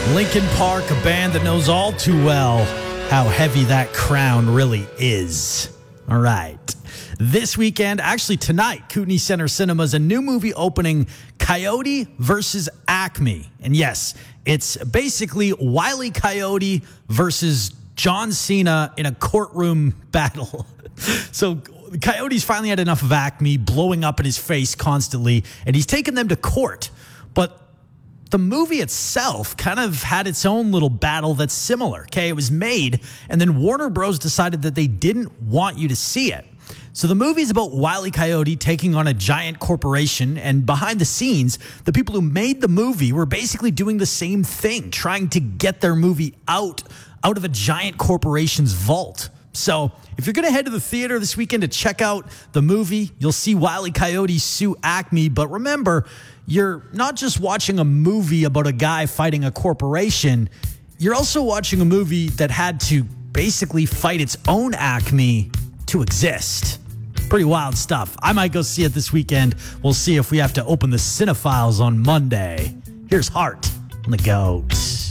Linkin Park, a band that knows all too well how heavy that crown really is. All right. This weekend, actually tonight, Kootenai Center Cinemas, a new movie opening, Coyote versus Acme. And yes, it's basically Wile E. Coyote versus John Cena in a courtroom battle. So Coyote's finally had enough of Acme blowing up in his face constantly, and he's taken them to court. But the movie itself kind of had its own little battle that's similar. Okay, it was made, and then Warner Bros. Decided that they didn't want you to see it. So the movie's about Wile E. Coyote taking on a giant corporation, and behind the scenes, the people who made the movie were basically doing the same thing, trying to get their movie out of a giant corporation's vault. So if you're going to head to the theater this weekend to check out the movie, you'll see Wile E. Coyote sue Acme. But remember, you're not just watching a movie about a guy fighting a corporation. You're also watching a movie that had to basically fight its own Acme to exist. Pretty wild stuff. I might go see it this weekend. We'll see if we have to open the Cinephiles on Monday. Here's Heart on the Goat.